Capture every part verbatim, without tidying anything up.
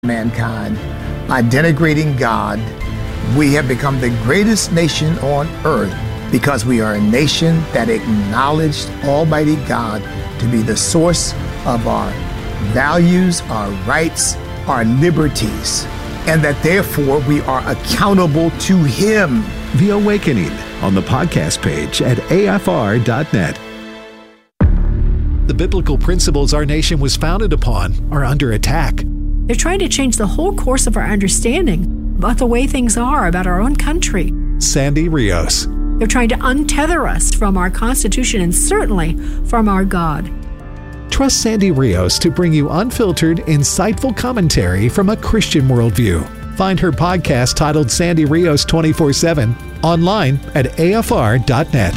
mankind by denigrating God. We have become the greatest nation on earth because we are a nation that acknowledged Almighty God to be the source of our values, our rights, our liberties, and that therefore we are accountable to Him. The Awakening on the podcast page at A F R dot net. The biblical principles our nation was founded upon are under attack. They're trying to change the whole course of our understanding about the way things are about our own country. Sandy Rios. They're trying to untether us from our Constitution and certainly from our God. Trust Sandy Rios to bring you unfiltered, insightful commentary from a Christian worldview. Find her podcast titled Sandy Rios twenty-four seven online at A F R dot net.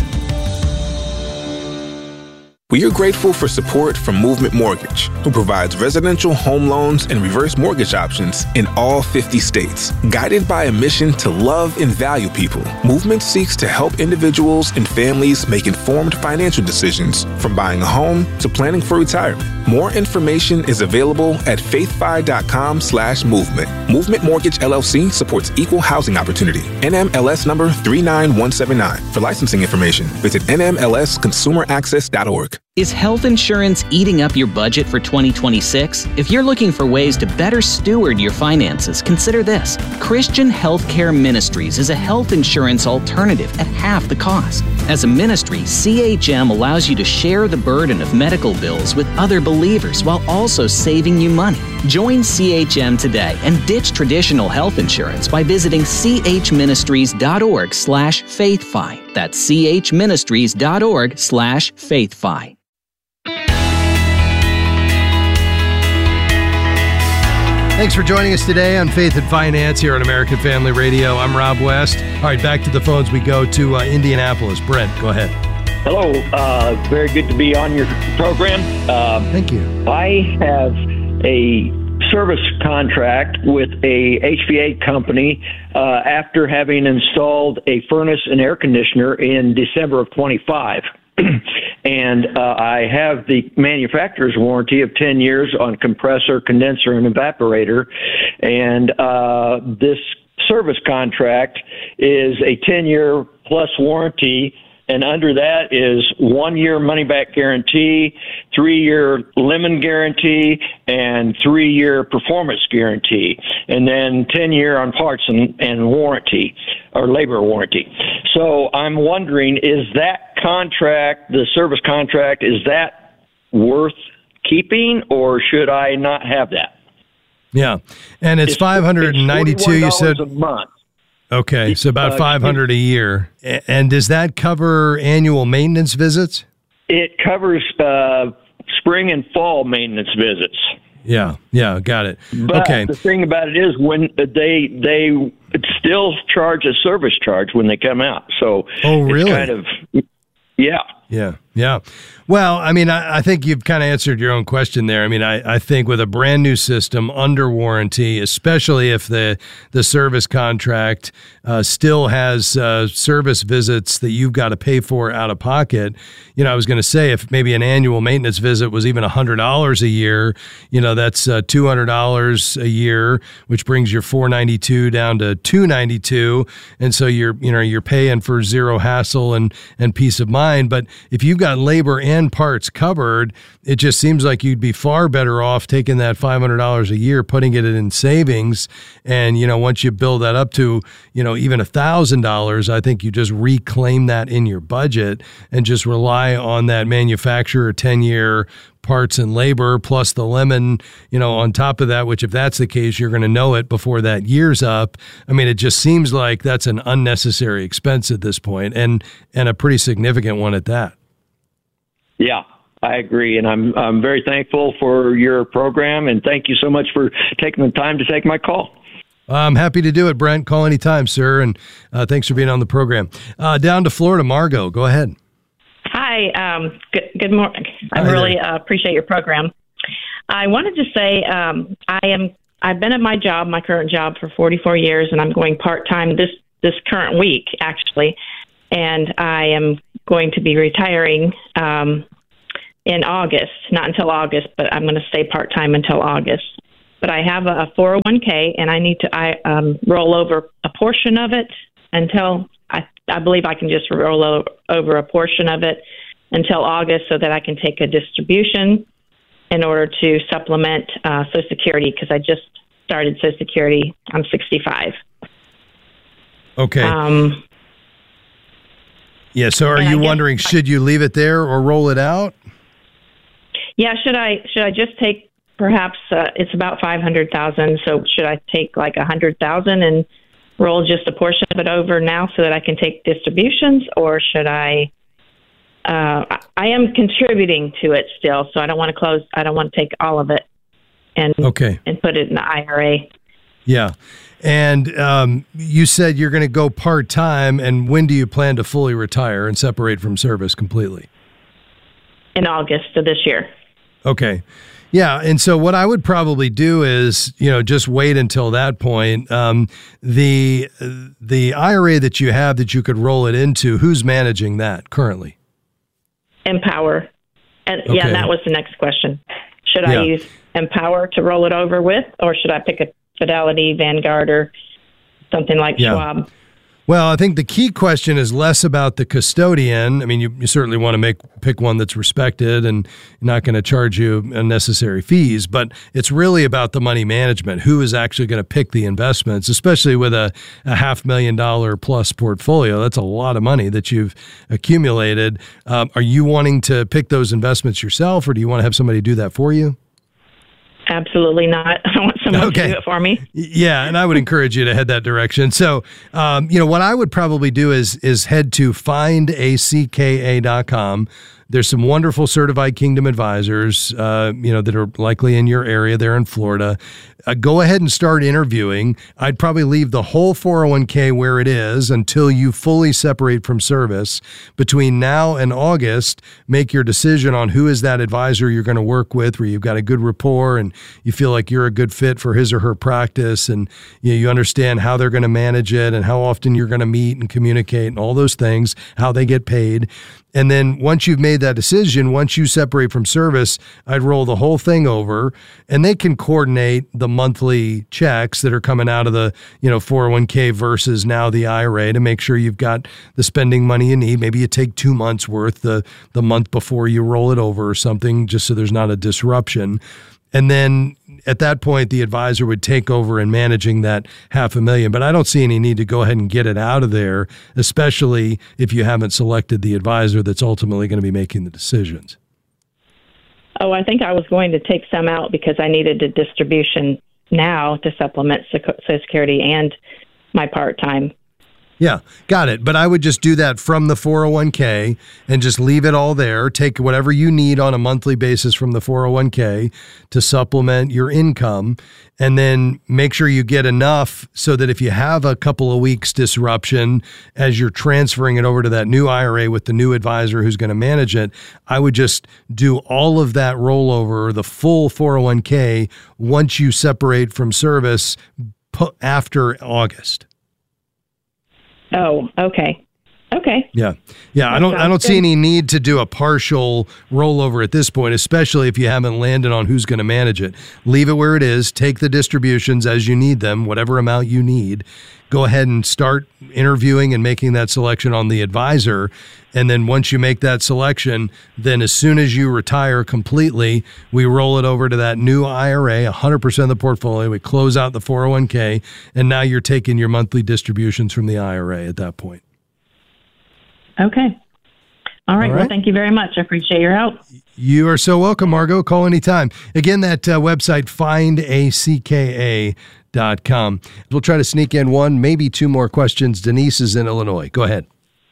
We are grateful for support from Movement Mortgage, who provides residential home loans and reverse mortgage options in all fifty states. Guided by a mission to love and value people, Movement seeks to help individuals and families make informed financial decisions, from buying a home to planning for retirement. More information is available at faithfi.com slash movement. Movement Mortgage L L C supports equal housing opportunity. N M L S number three nine one seven nine. For licensing information, visit N M L S consumer access dot org. Is health insurance eating up your budget for twenty twenty-six? If you're looking for ways to better steward your finances, consider this. Christian Healthcare Ministries is a health insurance alternative at half the cost. As a ministry, C H M allows you to share the burden of medical bills with other believers while also saving you money. Join C H M today and ditch traditional health insurance by visiting chministries.org slash faithfi. That's chministries.org slash faithfi. Thanks for joining us today on Faith and Finance here on American Family Radio. I'm Rob West. All right, back to the phones we go to uh, Indianapolis. Brent, go ahead. Hello. Uh, very good to be on your program. Uh, Thank you. I have a service contract with a H V A C company uh, after having installed a furnace and air conditioner in December of twenty-five. And uh, I have the manufacturer's warranty of ten years on compressor, condenser, and evaporator. And uh, this service contract is a ten-year plus warranty, and under that is one-year money-back guarantee, three-year lemon guarantee, and three-year performance guarantee, and then ten-year on parts and, and warranty, or labor warranty. So I'm wondering, is that contract, the service contract, is that worth keeping, or should I not have that? Yeah, and it's, it's five hundred ninety-two, you said? a month. Okay, so about five hundred a year. And does that cover annual maintenance visits? It covers uh, spring and fall maintenance visits. Yeah, yeah, got it. But okay. The thing about it is, when they they still charge a service charge when they come out. So oh, really? It's kind of, yeah. Yeah, yeah. Well, I mean, I, I think you've kind of answered your own question there. I mean, I, I think with a brand new system under warranty, especially if the the service contract uh, still has uh, service visits that you've got to pay for out of pocket, you know, I was going to say if maybe an annual maintenance visit was even one hundred dollars a year, you know, that's uh, two hundred dollars a year, which brings your four hundred ninety-two dollars down to two hundred ninety-two dollars. And so you're, you know, you're paying for zero hassle and, and peace of mind. But if you've got labor and parts covered, it just seems like you'd be far better off taking that five hundred dollars a year, putting it in savings. And, you know, once you build that up to, you know, even one thousand dollars, I think you just reclaim that in your budget and just rely on that manufacturer ten-year parts and labor plus the lemon, you know, on top of that, which if that's the case, you're going to know it before that year's up. I mean, it just seems like that's an unnecessary expense at this point, and and a pretty significant one at that. Yeah, I agree. And I'm I'm very thankful for your program, and thank you so much for taking the time to take my call. I'm happy to do it, Brent. Call anytime, sir, and uh, thanks for being on the program. Uh, down to Florida, Margot, go ahead. Hi, um, good, good morning. I Hi really uh, appreciate your program. I wanted to say um, I am. I've been at my job, my current job, for forty-four years, and I'm going part time this this current week, actually. And I am going to be retiring um, in August. Not until August, but I'm going to stay part time until August. but I have a four oh one k, and I need to I um, roll over a portion of it until I, I believe I can just roll over, over a portion of it until August so that I can take a distribution in order to supplement uh, Social Security, because I just started Social Security. I'm sixty-five. Okay. Um, yeah, so are you wondering, should you leave it there or roll it out? Yeah, should I should I just take perhaps uh, it's about five hundred thousand, so should I take like one hundred thousand and roll just a portion of it over now so that I can take distributions, or should I uh, I am contributing to it still, so I don't want to close I don't want to take all of it and okay. and put it in the I R A. Yeah. And um, you said you're going to go part-time, and when do you plan to fully retire and separate from service completely? In August of this year. Okay. Yeah. And so what I would probably do is, you know, just wait until that point. Um, the the I R A that you have that you could roll it into, who's managing that currently? Empower. And Okay. yeah, and that was the next question. Should Yeah. I use Empower to roll it over with, or should I pick a Fidelity, Vanguard, or something like Yeah. Schwab? Well, I think the key question is less about the custodian. I mean, you, you certainly want to make pick one that's respected and not going to charge you unnecessary fees, but it's really about the money management. Who is actually going to pick the investments, especially with a, a half million dollar plus portfolio? That's a lot of money that you've accumulated. Um, are you wanting to pick those investments yourself, or do you want to have somebody do that for you? Absolutely not. I want someone Okay. to do it for me. Yeah, and I would encourage you to head that direction. So, um, you know, what I would probably do is is head to find a c k a dot com. There's some wonderful certified Kingdom advisors, uh, you know, that are likely in your area there in Florida. Uh, go ahead and start interviewing. I'd probably leave the whole four oh one k where it is until you fully separate from service. Between now and August, make your decision on who is that advisor you're going to work with, where you've got a good rapport and you feel like you're a good fit for his or her practice, and you know, you understand how they're going to manage it and how often you're going to meet and communicate and all those things, how they get paid. And then once you've made that decision, once you separate from service, I'd roll the whole thing over, and they can coordinate the monthly checks that are coming out of the, you know, four oh one k versus now the I R A to make sure you've got the spending money you need. Maybe you take two months worth the, the month before you roll it over or something, just so there's not a disruption. And then at that point, the advisor would take over in managing that half a million. But I don't see any need to go ahead and get it out of there, especially if you haven't selected the advisor that's ultimately going to be making the decisions. Oh, I think I was going to take some out because I needed a distribution now to supplement Social Security and my part-time. Yeah, got it. But I would just do that from the four oh one k and just leave it all there. Take whatever you need on a monthly basis from the four oh one k to supplement your income, and then make sure you get enough so that if you have a couple of weeks disruption as you're transferring it over to that new I R A with the new advisor who's going to manage it, I would just do all of that rollover, the full four oh one k, once you separate from service after August. Oh, okay. Okay. Yeah. Yeah. I don't I don't see any need to do a partial rollover at this point, especially if you haven't landed on who's going to manage it. Leave it where it is. Take the distributions as you need them, whatever amount you need. Go ahead and start interviewing and making that selection on the advisor. And then once you make that selection, then as soon as you retire completely, we roll it over to that new I R A, one hundred percent of the portfolio. We close out the four oh one k, and now you're taking your monthly distributions from the I R A at that point. Okay. All right. All right. Well, thank you very much. I appreciate your help. You are so welcome, Margot. Call anytime. Again, that uh, website, find a c k a dot com. We'll try to sneak in one, maybe two more questions. Denise is in Illinois. Go ahead.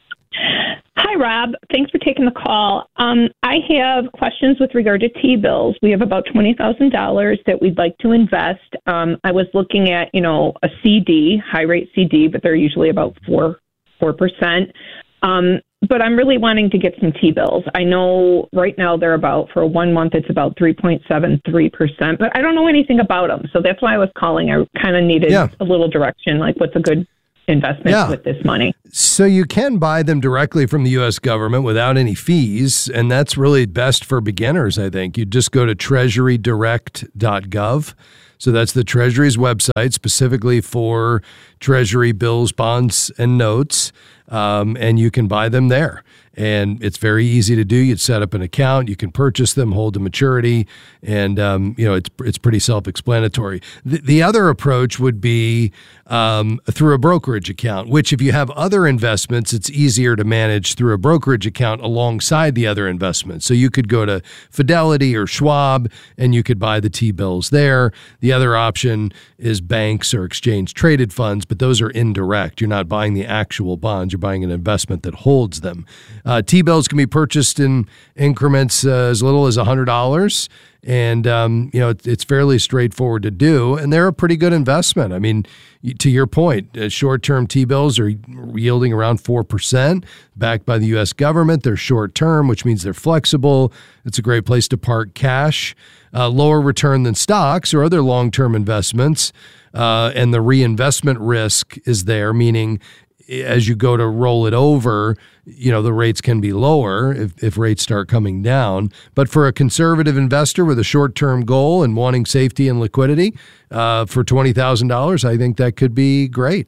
Hi, Rob. Thanks for taking the call. Um, I have questions with regard to T-bills. We have about twenty thousand dollars that we'd like to invest. Um, I was looking at, you know, a C D, high-rate C D, but they're usually about four, four percent. Um, but I'm really wanting to get some T-bills. I know right now they're about, for one month, it's about three point seven three percent, but I don't know anything about them. So that's why I was calling. I kind of needed yeah. a little direction, like what's a good investment yeah. with this money. So you can buy them directly from the U S government without any fees, and that's really best for beginners, I think. You just go to treasury direct dot gov. So that's the Treasury's website specifically for Treasury bills, bonds, and notes, um, and you can buy them there. And it's very easy to do. You'd set up an account, you can purchase them, hold to maturity, and um, you know it's it's pretty self-explanatory. The, the other approach would be um, through a brokerage account, which if you have other investments, it's easier to manage through a brokerage account alongside the other investments. So you could go to Fidelity or Schwab, and you could buy the T-bills there. The other option is banks or exchange-traded funds, but those are indirect. You're not buying the actual bonds. You're buying an investment that holds them. Uh, T-bills can be purchased in increments uh, as little as one hundred dollars, and um, you know it, it's fairly straightforward to do, and they're a pretty good investment. I mean, to your point, uh, short-term T-bills are yielding around four percent, backed by the U S government. They're short-term, which means they're flexible. It's a great place to park cash. Uh, lower return than stocks or other long-term investments, uh, and the reinvestment risk is there, meaning as you go to roll it over, you know, the rates can be lower if, if rates start coming down. But for a conservative investor with a short-term goal and wanting safety and liquidity uh, for twenty thousand dollars, I think that could be great.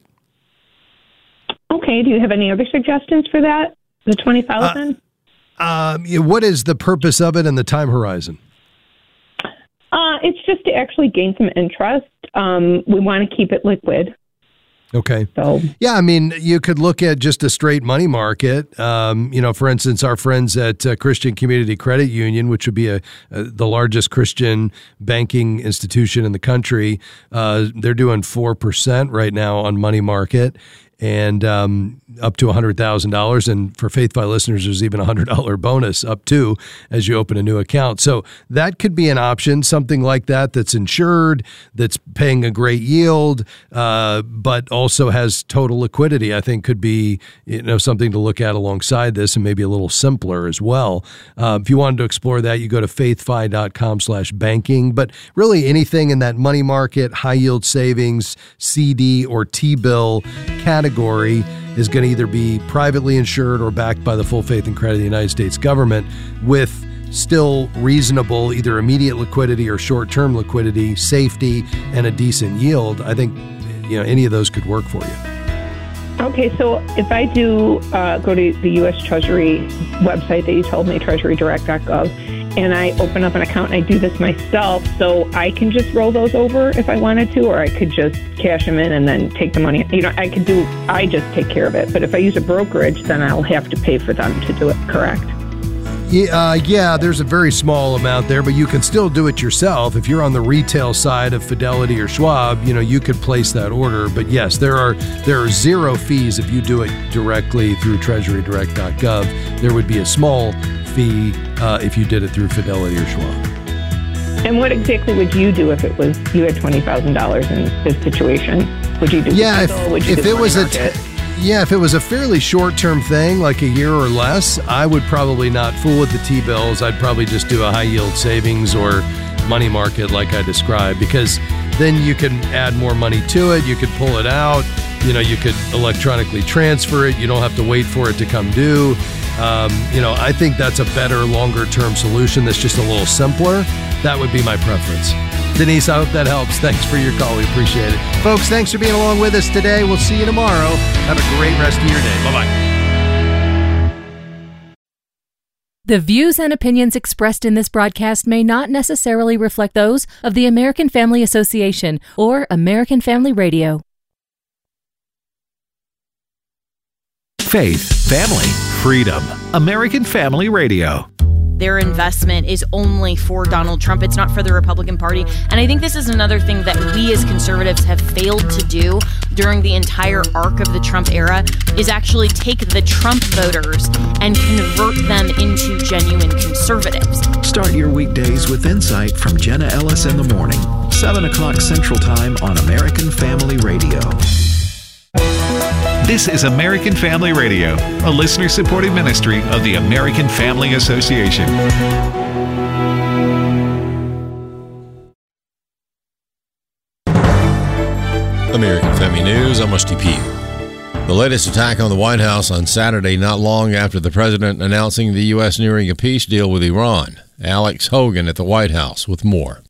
Okay. Do you have any other suggestions for that? The twenty thousand dollars? Uh, um, what is the purpose of it and the time horizon? Uh, it's just to actually gain some interest. Um, we want to keep it liquid. Okay. So yeah, I mean, you could look at just a straight money market. Um, you know, for instance, our friends at uh, Christian Community Credit Union, which would be a, a the largest Christian banking institution in the country, uh, they're doing four percent right now on money market, and um, up to one hundred thousand dollars. And for FaithFi listeners, there's even a one hundred dollars bonus up to as you open a new account. So that could be an option, something like that that's insured, that's paying a great yield, uh, but also has total liquidity. I think could be, you know, something to look at alongside this, and maybe a little simpler as well. Uh, if you wanted to explore that, you go to faithfi.com slash banking. But really anything in that money market, high yield savings, C D, or T-bill category is going to either be privately insured or backed by the full faith and credit of the United States government with still reasonable either immediate liquidity or short-term liquidity, safety, and a decent yield. I think, you know, any of those could work for you. Okay, so if I do uh, go to the U S Treasury website that you told me, treasury direct dot gov, and I open up an account and I do this myself, so I can just roll those over if I wanted to, or I could just cash them in and then take the money. You know, I could do, I just take care of it. But if I use a brokerage, then I'll have to pay for them to do it, correct? Yeah, uh, yeah, there's a very small amount there, but you can still do it yourself. If you're on the retail side of Fidelity or Schwab, you know, you could place that order. But yes, there are there are zero fees if you do it directly through treasury direct dot gov. There would be a small fee uh, if you did it through Fidelity or Schwab. And what exactly would you do if it was you had twenty thousand dollars in this situation? Would you do yeah, if, would you if do it was a t- Yeah, if it was a fairly short-term thing, like a year or less, I would probably not fool with the T-bills. I'd probably just do a high-yield savings or money market like I described, because then you can add more money to it. You could pull it out. You know, you could electronically transfer it. You don't have to wait for it to come due. Um, you know, I think that's a better, longer-term solution that's just a little simpler. That would be my preference. Denise, I hope that helps. Thanks for your call. We appreciate it. Folks, thanks for being along with us today. We'll see you tomorrow. Have a great rest of your day. Bye-bye. The views and opinions expressed in this broadcast may not necessarily reflect those of the American Family Association or American Family Radio. Faith, family, freedom. American Family Radio. Their investment is only for Donald Trump. It's not for the Republican Party. And I think this is another thing that we as conservatives have failed to do during the entire arc of the Trump era is actually take the Trump voters and convert them into genuine conservatives. Start your weekdays with insight from Jenna Ellis in the morning, seven o'clock Central Time on American Family Radio. This is American Family Radio, a listener-supported ministry of the American Family Association. American Family News, I'm Rusty Pugh. The latest attack on the White House on Saturday, not long after the president announcing the U S nearing a peace deal with Iran. Alex Hogan at the White House with more.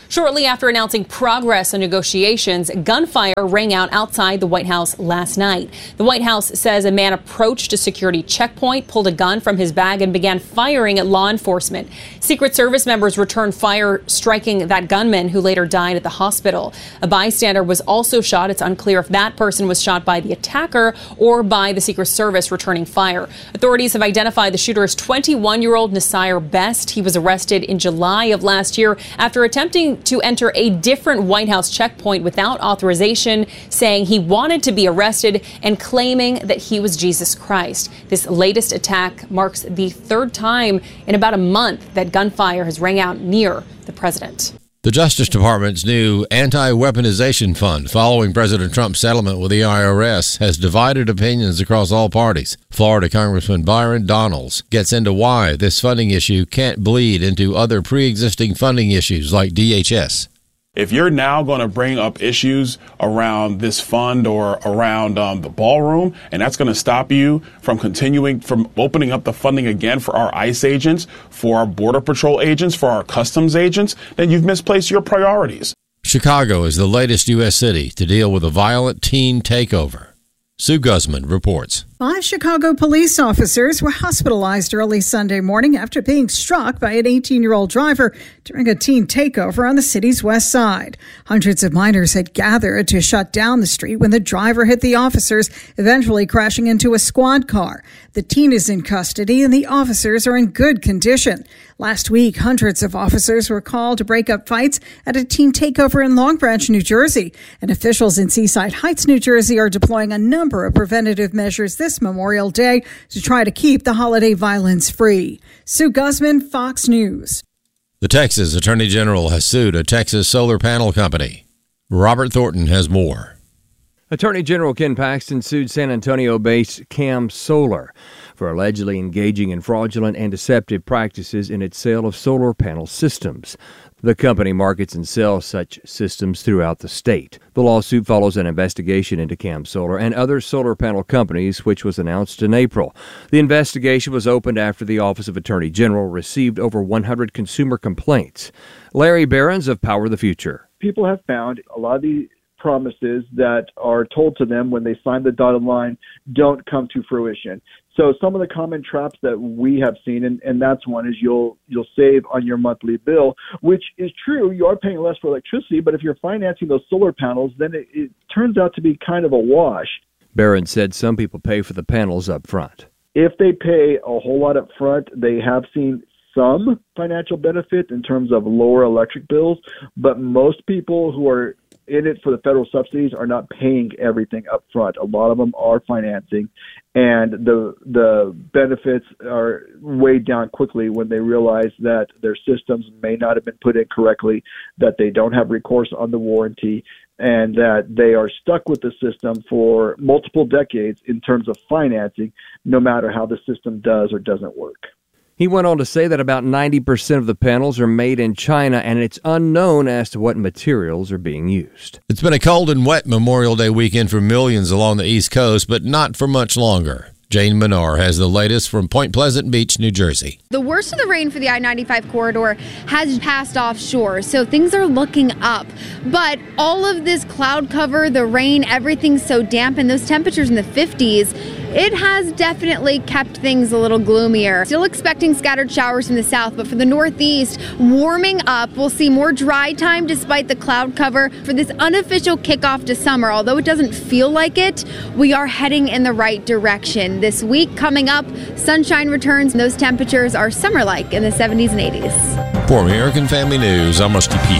Shortly after announcing progress on negotiations, gunfire rang out outside the White House last night. The White House says a man approached a security checkpoint, pulled a gun from his bag, and began firing at law enforcement. Secret Service members returned fire, striking that gunman, who later died at the hospital. A bystander was also shot. It's unclear if that person was shot by the attacker or by the Secret Service returning fire. Authorities have identified the shooter as twenty-one-year-old Nasir Best. He was arrested in July of last year after attempting to enter a different White House checkpoint without authorization, saying he wanted to be arrested and claiming that he was Jesus Christ. This latest attack marks the third time in about a month that gunfire has rang out near the president. The Justice Department's new anti-weaponization fund following President Trump's settlement with the I R S has divided opinions across all parties. Florida Congressman Byron Donalds gets into why this funding issue can't bleed into other pre-existing funding issues like D H S. If you're now going to bring up issues around this fund or around um, the ballroom, and that's going to stop you from continuing, from opening up the funding again for our ICE agents, for our Border Patrol agents, for our customs agents, then you've misplaced your priorities. Chicago is the latest U S city to deal with a violent teen takeover. Sue Guzman reports. Five Chicago police officers were hospitalized early Sunday morning after being struck by an eighteen-year-old driver during a teen takeover on the city's west side. Hundreds of minors had gathered to shut down the street when the driver hit the officers, eventually crashing into a squad car. The teen is in custody and the officers are in good condition. Last week, hundreds of officers were called to break up fights at a teen takeover in Long Branch, New Jersey. And officials in Seaside Heights, New Jersey are deploying a number of preventative measures this Memorial Day to try to keep the holiday violence free. Sue Guzman, Fox News. The Texas Attorney General has sued a Texas solar panel company. Robert Thornton has more. Attorney General Ken Paxton sued San Antonio-based Cam Solar for allegedly engaging in fraudulent and deceptive practices in its sale of solar panel systems. The company markets and sells such systems throughout the state. The lawsuit follows an investigation into Cam Solar and other solar panel companies, which was announced in April. The investigation was opened after the Office of Attorney General received over one hundred consumer complaints. Larry Behrens of Power the Future. People have found a lot of the promises that are told to them when they sign the dotted line don't come to fruition. So some of the common traps that we have seen, and, and that's one, is you'll you'll save on your monthly bill, which is true. You are paying less for electricity, but if you're financing those solar panels, then it, it turns out to be kind of a wash. Barron said some people pay for the panels up front. If they pay a whole lot up front, they have seen some financial benefit in terms of lower electric bills, but most people who are in it for the federal subsidies are not paying everything up front. A lot of them are financing, and the the benefits are weighed down quickly when they realize that their systems may not have been put in correctly, that they don't have recourse on the warranty, and that they are stuck with the system for multiple decades in terms of financing, no matter how the system does or doesn't work. He went on to say that about ninety percent of the panels are made in China, and it's unknown as to what materials are being used. It's been a cold and wet Memorial Day weekend for millions along the East Coast, but not for much longer. Jane Menard has the latest from Point Pleasant Beach, New Jersey. The worst of the rain for the I ninety-five corridor has passed offshore, so things are looking up. But all of this cloud cover, the rain, everything's so damp, and those temperatures in the fifties, it has definitely kept things a little gloomier. Still expecting scattered showers from the south, but for the northeast, warming up. We'll see more dry time despite the cloud cover for this unofficial kickoff to summer. Although it doesn't feel like it, we are heading in the right direction. This week coming up, sunshine returns, and those temperatures are summer-like in the seventies and eighties. For American Family News, I'm Rusty Pugh.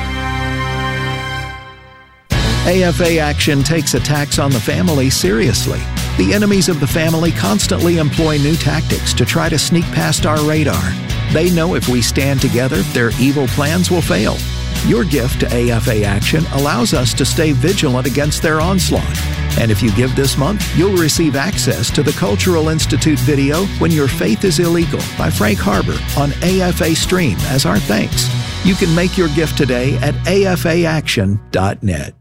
A F A Action takes attacks on the family seriously. The enemies of the family constantly employ new tactics to try to sneak past our radar. They know if we stand together, their evil plans will fail. Your gift to A F A Action allows us to stay vigilant against their onslaught. And if you give this month, you'll receive access to the Cultural Institute video When Your Faith is Illegal by Frank Harbor on A F A Stream as our thanks. You can make your gift today at A F A action dot net.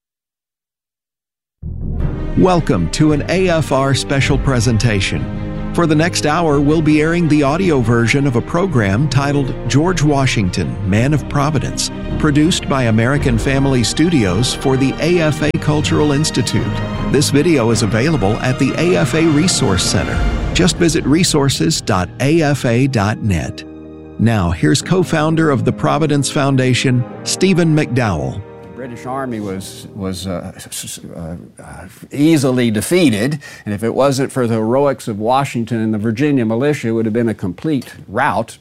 Welcome to an A F R special presentation. For the next hour, we'll be airing the audio version of a program titled George Washington, Man of Providence, produced by American Family Studios for the A F A Cultural Institute. This video is available at the A F A Resource Center. Just visit resources dot a f a dot net. Now, here's co-founder of the Providence Foundation, Stephen McDowell. The British Army was was uh, uh, easily defeated, and if it wasn't for the heroics of Washington and the Virginia militia, it would have been a complete rout.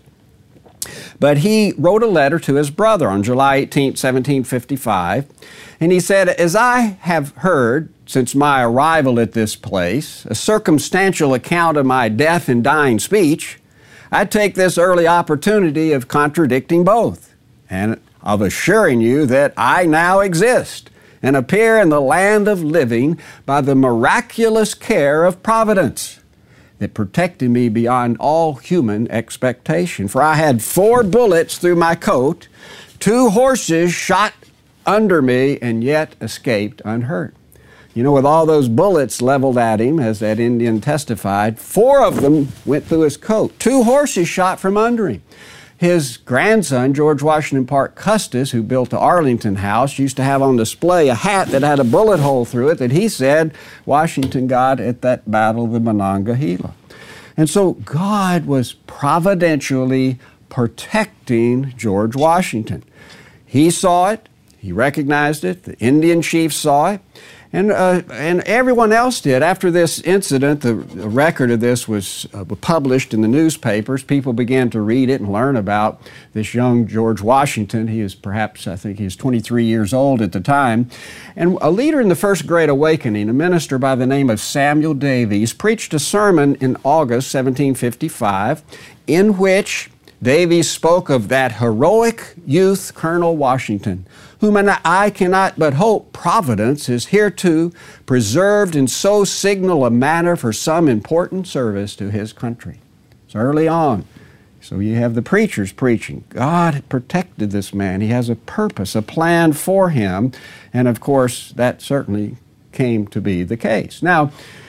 But he wrote a letter to his brother on July eighteenth, seventeen fifty-five, and he said, "As I have heard since my arrival at this place a circumstantial account of my death and dying speech, I take this early opportunity of contradicting both, and of assuring you that I now exist and appear in the land of living by the miraculous care of Providence that protected me beyond all human expectation. For I had four bullets through my coat, two horses shot under me, and yet escaped unhurt." You know, with all those bullets leveled at him, as that Indian testified, four of them went through his coat. Two horses shot from under him. His grandson, George Washington Parke Custis, who built the Arlington House, used to have on display a hat that had a bullet hole through it that he said Washington got at that battle of the Monongahela. And so God was providentially protecting George Washington. He saw it. He recognized it. The Indian chief saw it. And, uh, and everyone else did. After this incident, the, the record of this was uh, published in the newspapers. People began to read it and learn about this young George Washington. He was perhaps, I think he was twenty-three years old at the time. And a leader in the First Great Awakening, a minister by the name of Samuel Davies, preached a sermon in August seventeen fifty-five in which Davies spoke of that heroic youth, Colonel Washington, whom I cannot but hope Providence is hereto preserved in so signal a manner for some important service to his country. So early on, so you have the preachers preaching. God protected this man. He has a purpose, a plan for him. And of course, that certainly came to be the case. Now,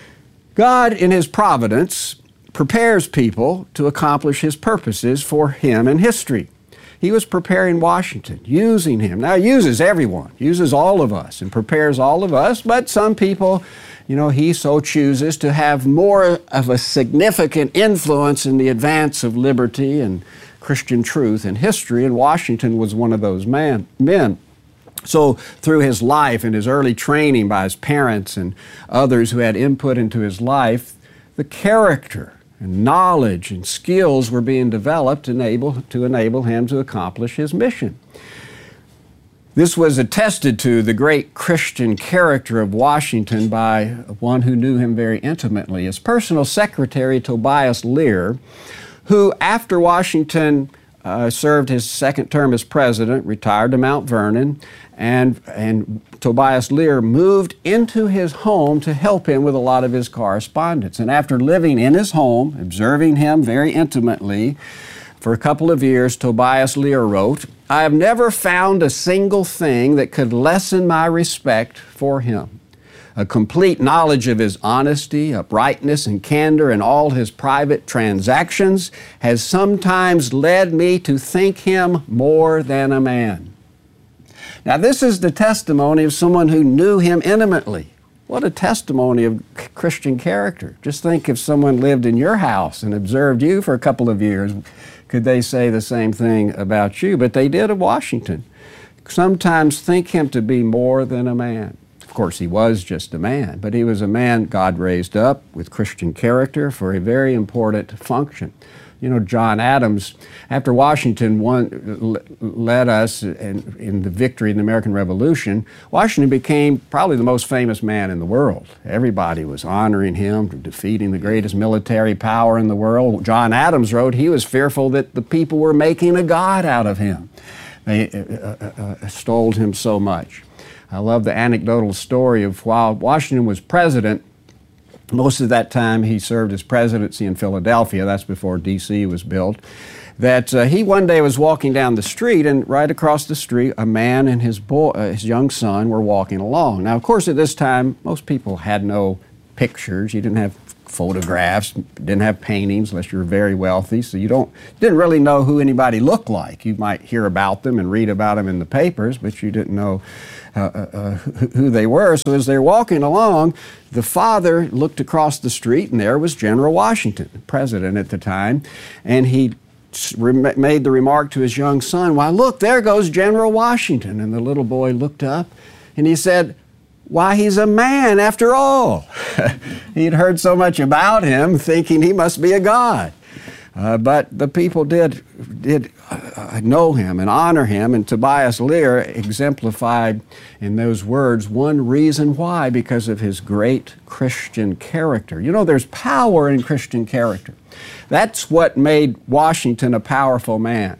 God in his providence prepares people to accomplish his purposes for him in history. He was preparing Washington, using him. Now, he uses everyone, uses all of us, and prepares all of us, but some people, you know, he so chooses to have more of a significant influence in the advance of liberty and Christian truth in history, and Washington was one of those man, men. So through his life and his early training by his parents and others who had input into his life, the character and knowledge and skills were being developed enable, to enable him to accomplish his mission. This was attested to the great Christian character of Washington by one who knew him very intimately, his personal secretary, Tobias Lear, who, after Washington uh, served his second term as president, retired to Mount Vernon, and, and Tobias Lear moved into his home to help him with a lot of his correspondence. And after living in his home, observing him very intimately for a couple of years, Tobias Lear wrote, "I have never found a single thing that could lessen my respect for him. A complete knowledge of his honesty, uprightness, and candor in all his private transactions has sometimes led me to think him more than a man." Now, this is the testimony of someone who knew him intimately. What a testimony of Christian character. Just think if someone lived in your house and observed you for a couple of years, could they say the same thing about you? But they did of Washington. Sometimes think him to be more than a man. Of course, he was just a man, but he was a man God raised up with Christian character for a very important function. You know, John Adams, after Washington won, led us in, in the victory in the American Revolution, Washington became probably the most famous man in the world. Everybody was honoring him, defeating the greatest military power in the world. John Adams wrote he was fearful that the people were making a god out of him. They uh, uh, extolled him so much. I love the anecdotal story of while Washington was president, most of that time he served his presidency in Philadelphia. That's before D C was built. That uh, he one day was walking down the street, and right across the street, a man and his boy, uh, his young son, were walking along. Now, of course, at this time, most people had no pictures. You didn't have photographs, didn't have paintings unless you were very wealthy, so you don't didn't really know who anybody looked like. You might hear about them and read about them in the papers, but you didn't know uh, uh, who they were. So as they're walking along, the father looked across the street, and there was General Washington, the president at the time, and he made the remark to his young son, "Why, look, there goes General Washington." And the little boy looked up, and he said, "Why, he's a man after all." He'd heard so much about him, thinking he must be a god. Uh, but the people did did uh, know him and honor him, and Tobias Lear exemplified in those words one reason why, because of his great Christian character. You know, there's power in Christian character. That's what made Washington a powerful man.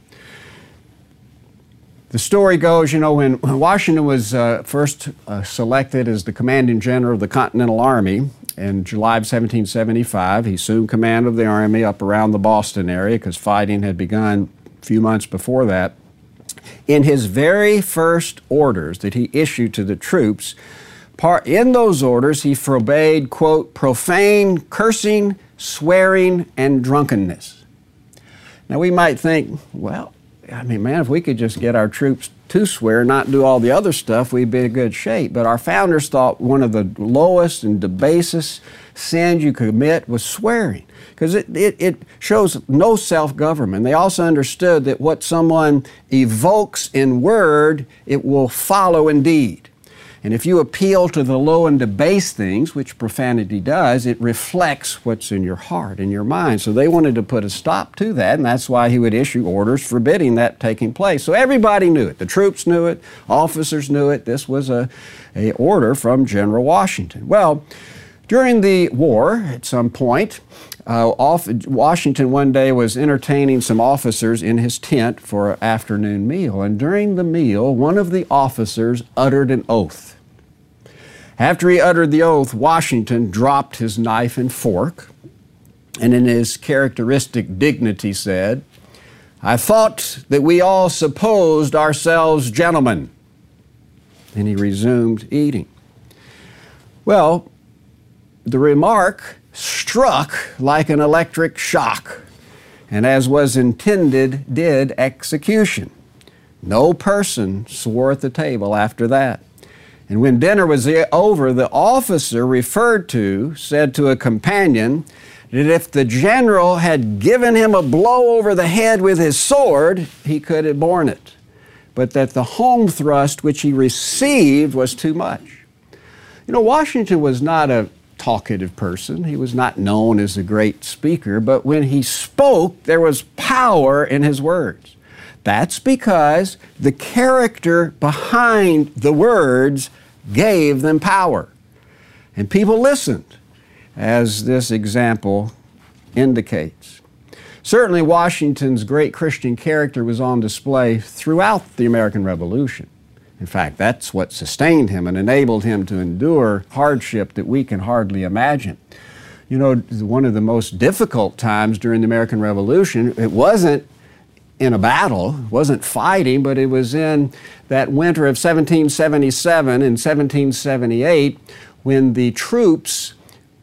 The story goes, you know, when Washington was uh, first uh, selected as the commanding general of the Continental Army in July of seventeen seventy-five, he assumed command of the army up around the Boston area because fighting had begun a few months before that. In his very first orders that he issued to the troops, part, in those orders he forbade, quote, profane cursing, swearing, and drunkenness. Now we might think, well, I mean, man, if we could just get our troops to swear, not do all the other stuff, we'd be in good shape. But our founders thought one of the lowest and the basest sins you could commit was swearing, because it, it, it shows no self-government. They also understood that what someone evokes in word, it will follow in deed. And if you appeal to the low and debased things, which profanity does, it reflects what's in your heart, in your mind. So they wanted to put a stop to that, and that's why he would issue orders forbidding that taking place. So everybody knew it. The troops knew it. Officers knew it. This was a, a order from General Washington. Well, during the war, at some point, uh, off, Washington one day was entertaining some officers in his tent for an afternoon meal. And during the meal, one of the officers uttered an oath. After he uttered the oath, Washington dropped his knife and fork, and in his characteristic dignity said, "I thought that we all supposed ourselves gentlemen." And he resumed eating. Well, the remark struck like an electric shock, and as was intended, did execution. No person swore at the table after that. And when dinner was over, the officer referred to said to a companion that if the general had given him a blow over the head with his sword, he could have borne it, but that the home thrust which he received was too much. You know, Washington was not a talkative person. He was not known as a great speaker, but when he spoke, there was power in his words. That's because the character behind the words gave them power. And people listened, as this example indicates. Certainly, Washington's great Christian character was on display throughout the American Revolution. In fact, that's what sustained him and enabled him to endure hardship that we can hardly imagine. You know, one of the most difficult times during the American Revolution, it wasn't in a battle, wasn't fighting, but it was in that winter of seventeen seventy-seven and seventeen seventy-eight when the troops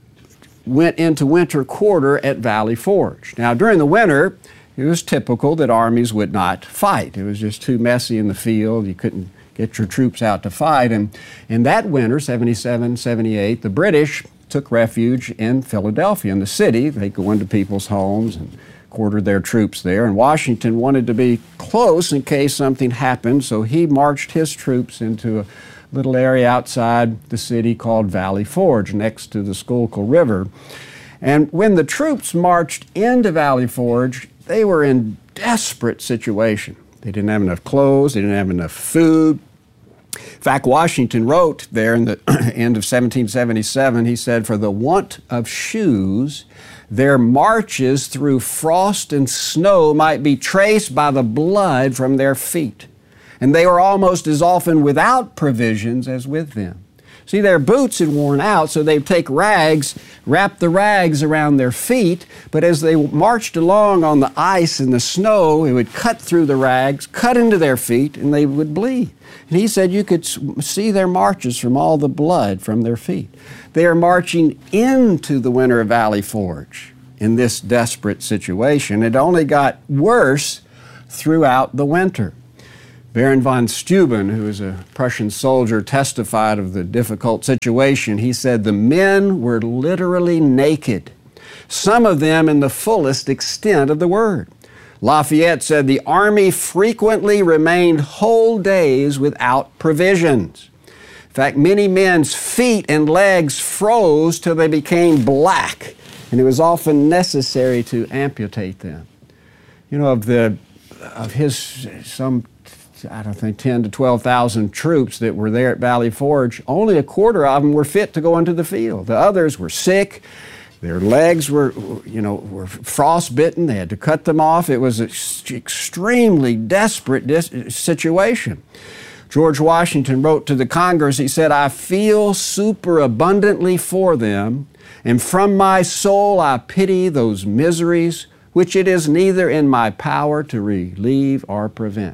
went into winter quarter at Valley Forge. Now, during the winter, it was typical that armies would not fight. It was just too messy in the field. You couldn't get your troops out to fight. And in that winter, seventy-seven seventy-eight, the British took refuge in Philadelphia, in the city. They go into people's homes and quartered their troops there, and Washington wanted to be close in case something happened, so he marched his troops into a little area outside the city called Valley Forge, next to the Schuylkill River. And when the troops marched into Valley Forge, they were in desperate situation. They didn't have enough clothes, they didn't have enough food. In fact, Washington wrote there in the end of seventeen seventy-seven, he said, "For the want of shoes, their marches through frost and snow might be traced by the blood from their feet. And they were almost as often without provisions as with them. See, their boots had worn out, so they'd take rags, wrap the rags around their feet, but as they marched along on the ice and the snow, it would cut through the rags, cut into their feet, and they would bleed. And he said you could see their marches from all the blood from their feet. They are marching into the winter of Valley Forge in this desperate situation. It only got worse throughout the winter. Baron von Steuben, who was a Prussian soldier, testified of the difficult situation. He said the men were literally naked, some of them in the fullest extent of the word. Lafayette said the army frequently remained whole days without provisions. In fact, many men's feet and legs froze till they became black, and it was often necessary to amputate them. You know, of the of his some I don't think ten to twelve thousand troops that were there at Valley Forge, only a quarter of them were fit to go into the field. The others were sick. Their legs were, you know, were frostbitten. They had to cut them off. It was an extremely desperate dis- situation. George Washington wrote to the Congress, he said, I feel superabundantly for them, and from my soul I pity those miseries which it is neither in my power to relieve or prevent.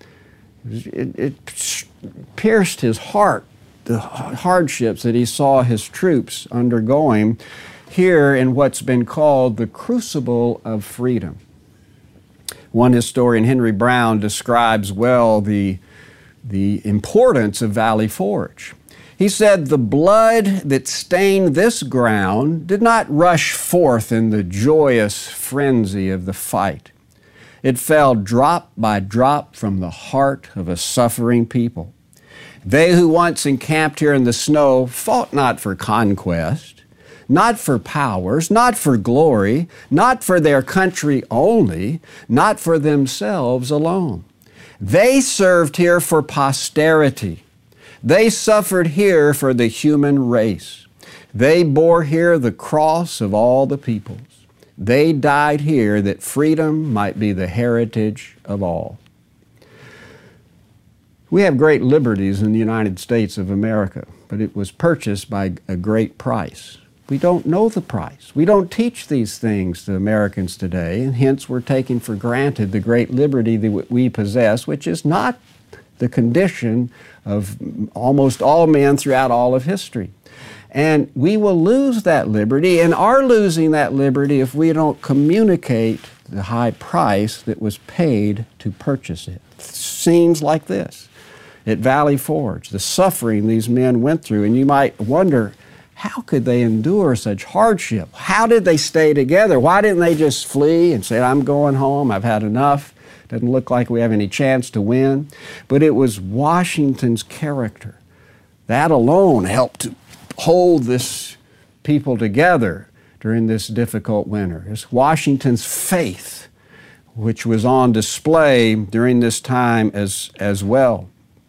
It, it pierced his heart, the hardships that he saw his troops undergoing here in what's been called the crucible of freedom. One historian, Henry Brown, describes well the, the importance of Valley Forge. He said, the blood that stained this ground did not rush forth in the joyous frenzy of the fight. It fell drop by drop from the heart of a suffering people. They who once encamped here in the snow fought not for conquest, not for powers, not for glory, not for their country only, not for themselves alone. They served here for posterity. They suffered here for the human race. They bore here the cross of all the peoples. They died here that freedom might be the heritage of all. We have great liberties in the United States of America, but it was purchased by a great price. We don't know the price. We don't teach these things to Americans today, and hence we're taking for granted the great liberty that we possess, which is not the condition of almost all men throughout all of history. And we will lose that liberty and are losing that liberty if we don't communicate the high price that was paid to purchase it. Scenes like this at Valley Forge, the suffering these men went through, and you might wonder, how could they endure such hardship? How did they stay together? Why didn't they just flee and say, I'm going home, I've had enough? Doesn't look like we have any chance to win. But it was Washington's character. That alone helped to hold this people together during this difficult winter. It's Washington's faith, which was on display during this time as, as well.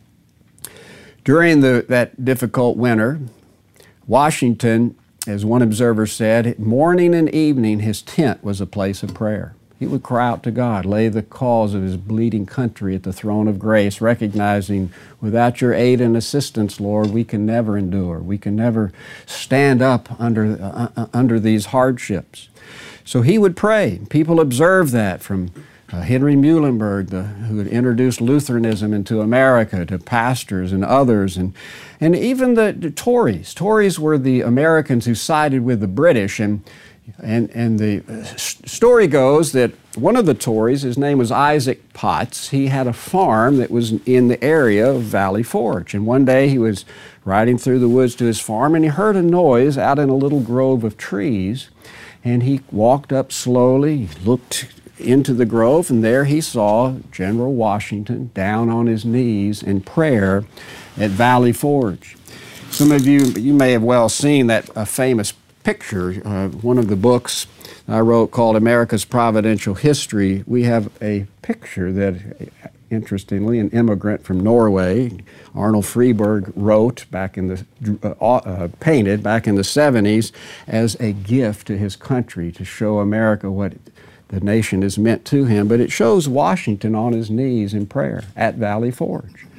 During the, that difficult winter, Washington, as one observer said, morning and evening his tent was a place of prayer. He would cry out to God, lay the cause of his bleeding country at the throne of grace, recognizing without your aid and assistance, Lord, we can never endure. We can never stand up under, uh, under these hardships. So he would pray. People observed that from uh, Henry Muhlenberg, the, who had introduced Lutheranism into America, to pastors and others, and, and even the, the Tories. Tories were the Americans who sided with the British, and And, and the story goes that one of the Tories, his name was Isaac Potts, he had a farm that was in the area of Valley Forge. And one day he was riding through the woods to his farm, and he heard a noise out in a little grove of trees. And he walked up slowly, looked into the grove, and there he saw General Washington down on his knees in prayer at Valley Forge. Some of you, you may have well seen that uh, famous picture, uh, one of the books I wrote called America's Providential History. We have a picture that, interestingly, an immigrant from Norway, Arnold Friberg, wrote back in the, uh, uh, painted back in the seventies as a gift to his country to show America what the nation is meant to him. But it shows Washington on his knees in prayer at Valley Forge.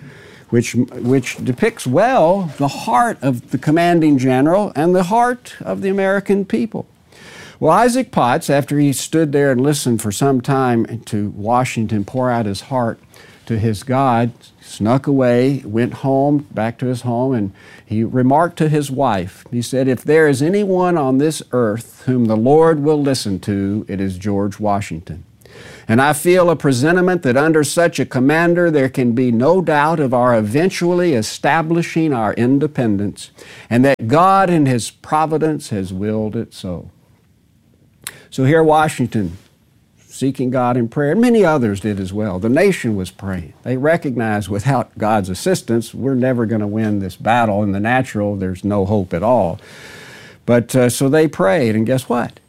which, which depicts well the heart of the commanding general and the heart of the American people. Well, Isaac Potts, after he stood there and listened for some time to Washington pour out his heart to his God, snuck away, went home, back to his home, and he remarked to his wife, he said, "If there is anyone on this earth whom the Lord will listen to, it is George Washington. And I feel a presentiment that under such a commander there can be no doubt of our eventually establishing our independence, and that God in His providence has willed it so." So here Washington, seeking God in prayer, and many others did as well. The nation was praying. They recognized without God's assistance, we're never going to win this battle. In the natural, there's no hope at all. But uh, so they prayed, and guess what?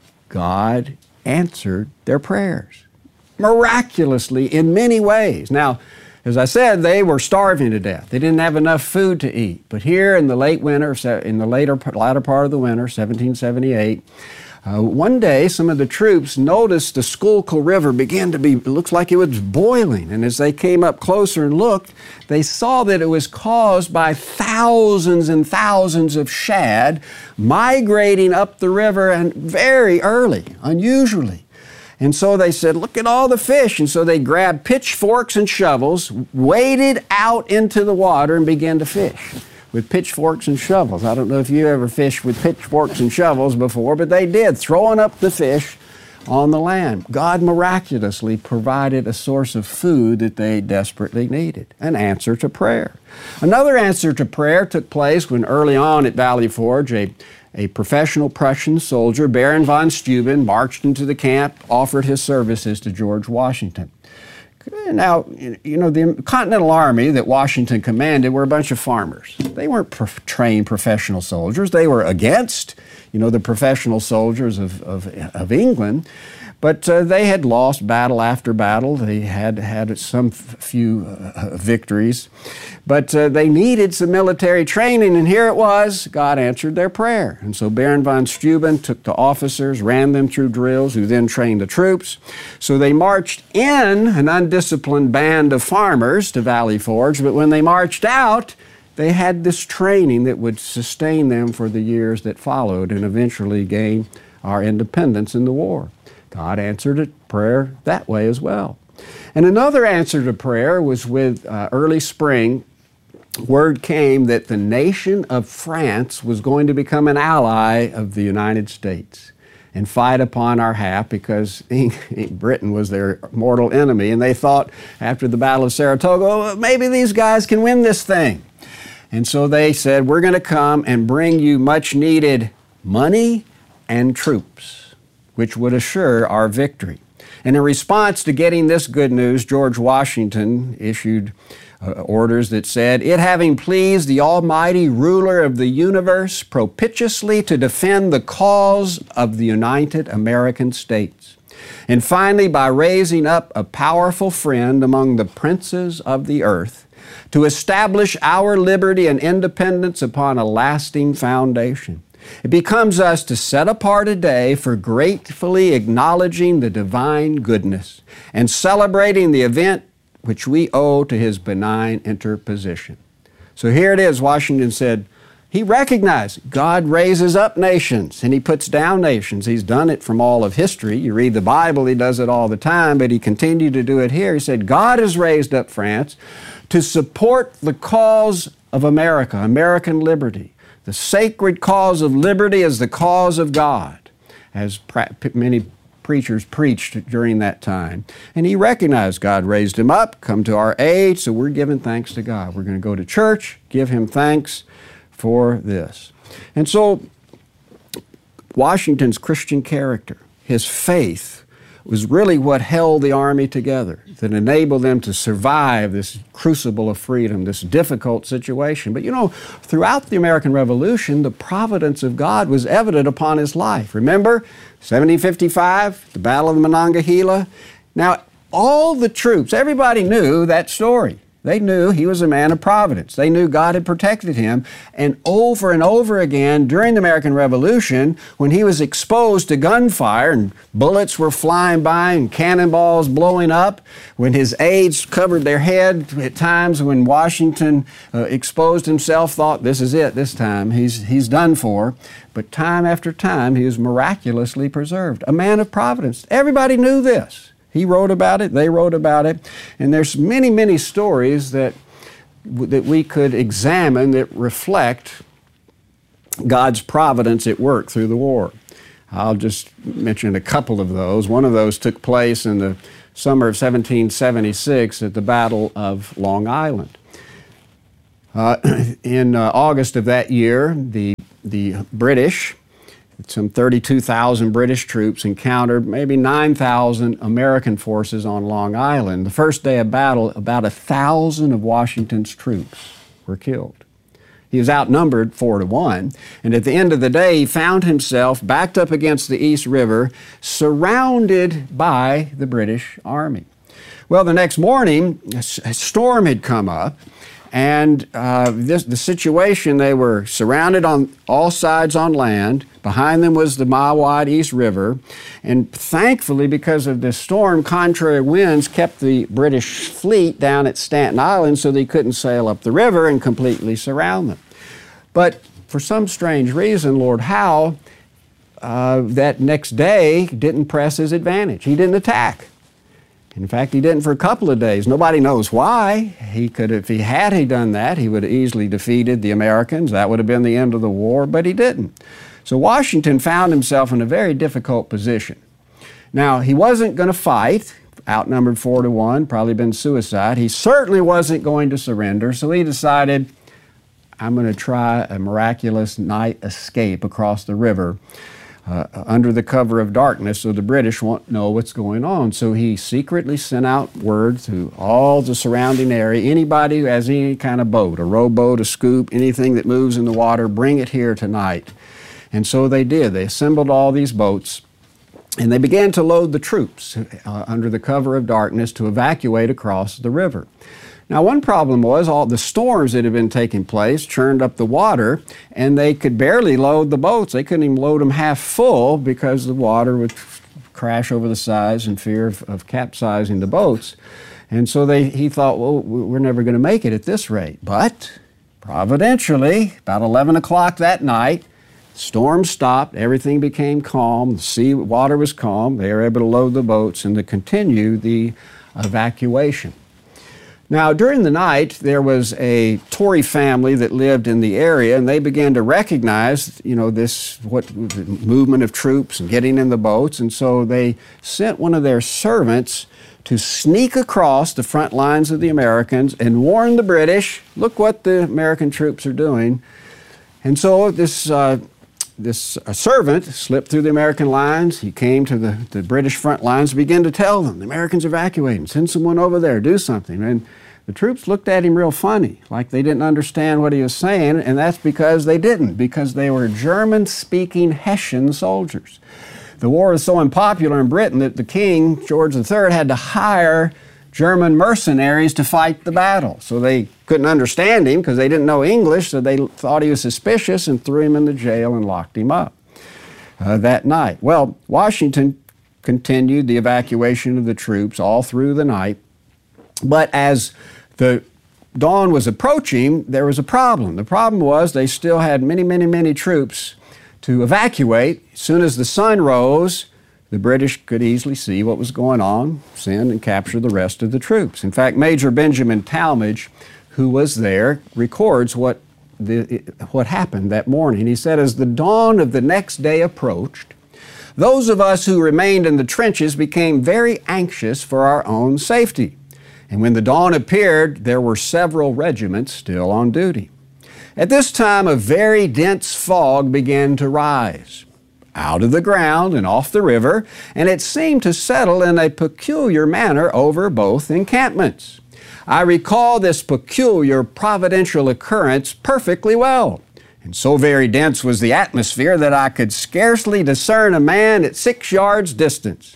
God answered their prayers miraculously in many ways. Now, as I said, they were starving to death. They didn't have enough food to eat. But here in the late winter, in the later latter part of the winter, seventeen seventy-eight, Uh, one day, some of the troops noticed the Schuylkill River began to be, it looks like it was boiling. And as they came up closer and looked, they saw that it was caused by thousands and thousands of shad migrating up the river, and very early, unusually. And so they said, "Look at all the fish." And so they grabbed pitchforks and shovels, waded out into the water, and began to fish with pitchforks and shovels. I don't know if you ever fished with pitchforks and shovels before, but they did, throwing up the fish on the land. God miraculously provided a source of food that they desperately needed, an answer to prayer. Another answer to prayer took place when early on at Valley Forge, a, a professional Prussian soldier, Baron von Steuben, marched into the camp, offered his services to George Washington. Now, you know, the Continental Army that Washington commanded were a bunch of farmers. They weren't pro- trained professional soldiers. They were against, you know, the professional soldiers of, of, of England. But uh, they had lost battle after battle. They had had some f- few uh, victories. But uh, they needed some military training, and here it was. God answered their prayer. And so Baron von Steuben took the officers, ran them through drills, who then trained the troops. So they marched in, an undisciplined band of farmers, to Valley Forge, but when they marched out, they had this training that would sustain them for the years that followed and eventually gain our independence in the war. God answered a prayer that way as well. And another answer to prayer was with uh, early spring. Word came that the nation of France was going to become an ally of the United States and fight upon our behalf, because Britain was their mortal enemy. And they thought after the Battle of Saratoga, oh, maybe these guys can win this thing. And so they said, "We're going to come and bring you much needed money and troops, which would assure our victory." And in response to getting this good news, George Washington issued uh, orders that said, "It having pleased the Almighty Ruler of the universe propitiously to defend the cause of the United American States, and finally by raising up a powerful friend among the princes of the earth, to establish our liberty and independence upon a lasting foundation, it becomes us to set apart a day for gratefully acknowledging the divine goodness and celebrating the event which we owe to His benign interposition." So here it is. Washington said he recognized God raises up nations and He puts down nations. He's done it from all of history. You read the Bible, He does it all the time, but He continued to do it here. He said God has raised up France to support the cause of America, American liberty. The sacred cause of liberty is the cause of God, as pra- many preachers preached during that time. And he recognized God raised him up, come to our aid, so we're giving thanks to God. We're going to go to church, give Him thanks for this. And so Washington's Christian character, his faith, was really what held the army together, that enabled them to survive this crucible of freedom, this difficult situation. But you know, throughout the American Revolution, the providence of God was evident upon his life. Remember, seventeen fifty-five, the Battle of the Monongahela? Now, all the troops, everybody knew that story. They knew he was a man of providence. They knew God had protected him. And over and over again during the American Revolution, when he was exposed to gunfire and bullets were flying by and cannonballs blowing up, when his aides covered their head at times when Washington uh, exposed himself, thought, this is it this time, he's, he's done for. But time after time, he was miraculously preserved. A man of providence. Everybody knew this. He wrote about it, they wrote about it, and there's many, many stories that, that we could examine that reflect God's providence at work through the war. I'll just mention a couple of those. One of those took place in the summer of seventeen seventy-six at the Battle of Long Island. Uh, in uh, August of that year, the, the British, some thirty-two thousand British troops encountered maybe nine thousand American forces on Long Island. The first day of battle, about one thousand of Washington's troops were killed. He was outnumbered four to one, and at the end of the day, he found himself backed up against the East River, surrounded by the British Army. Well, the next morning, a storm had come up, and uh, this, the situation, they were surrounded on all sides on land. Behind them was the mile-wide East River. And thankfully, because of this storm, contrary winds kept the British fleet down at Staten Island so they couldn't sail up the river and completely surround them. But for some strange reason, Lord Howe, uh, that next day didn't press his advantage. He didn't attack. In fact, he didn't for a couple of days. Nobody knows why. He could, if he had he done that, he would have easily defeated the Americans. That would have been the end of the war, but he didn't. So Washington found himself in a very difficult position. Now, he wasn't going to fight, outnumbered four to one, probably been suicide. He certainly wasn't going to surrender, so he decided, I'm going to try a miraculous night escape across the river. Uh, under the cover of darkness, so the British won't know what's going on. So he secretly sent out word to all the surrounding area, anybody who has any kind of boat, a rowboat, a scoop, anything that moves in the water, bring it here tonight. And so they did. They assembled all these boats, and they began to load the troops uh, under the cover of darkness to evacuate across the river. Now, one problem was all the storms that had been taking place churned up the water, and they could barely load the boats. They couldn't even load them half full because the water would crash over the sides in fear of, of capsizing the boats. And so they, he thought, well, we're never going to make it at this rate. But providentially, about eleven o'clock that night, storm stopped, everything became calm, the sea water was calm, they were able to load the boats and to continue the evacuation. Now, during the night, there was a Tory family that lived in the area, and they began to recognize, you know, this what the movement of troops and getting in the boats, and so they sent one of their servants to sneak across the front lines of the Americans and warn the British, look what the American troops are doing. And so this uh, this uh, servant slipped through the American lines. He came to the, the British front lines, began to tell them, the Americans are evacuating, send someone over there, do something. And the troops looked at him real funny, like they didn't understand what he was saying, and that's because they didn't, because they were German-speaking Hessian soldiers. The war was so unpopular in Britain that the king, George the Third, had to hire German mercenaries to fight the battle. So they couldn't understand him because they didn't know English, so they thought he was suspicious and threw him in the jail and locked him up uh, that night. Well, Washington continued the evacuation of the troops all through the night, but as the dawn was approaching, there was a problem. The problem was they still had many, many, many troops to evacuate. As soon as the sun rose, the British could easily see what was going on, send and capture the rest of the troops. In fact, Major Benjamin Talmadge, who was there, records what, the, what happened that morning. He said, as the dawn of the next day approached, those of us who remained in the trenches became very anxious for our own safety. And when the dawn appeared, there were several regiments still on duty. At this time, a very dense fog began to rise out of the ground and off the river, and it seemed to settle in a peculiar manner over both encampments. I recall this peculiar providential occurrence perfectly well, and so very dense was the atmosphere that I could scarcely discern a man at six yards distance.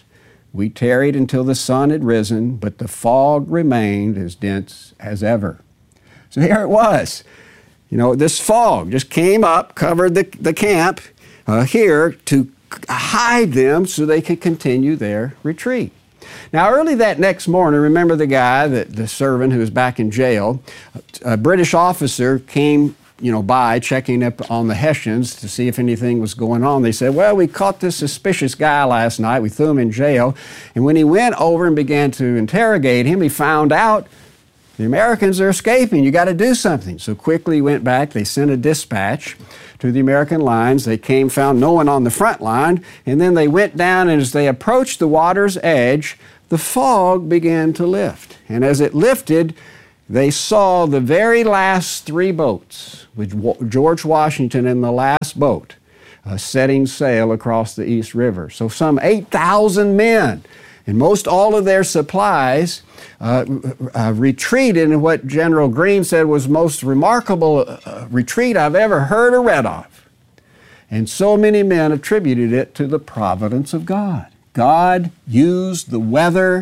We tarried until the sun had risen, but the fog remained as dense as ever. So here it was. You know, this fog just came up, covered the, the camp uh, here to hide them so they could continue their retreat. Now, early that next morning, remember the guy, that the servant who was back in jail, a British officer came, you know, by checking up on the Hessians to see if anything was going on. They said, well, we caught this suspicious guy last night. We threw him in jail. And when he went over and began to interrogate him, he found out the Americans are escaping. You got to do something. So quickly he went back. They sent a dispatch to the American lines. They came, found no one on the front line, and then they went down, and as they approached the water's edge, the fog began to lift. And as it lifted, they saw the very last three boats, with George Washington in the last boat, uh, setting sail across the East River. So some eight thousand men, and most all of their supplies, uh, uh, retreated in what General Greene said was the most remarkable uh, retreat I've ever heard or read of. And so many men attributed it to the providence of God. God used the weather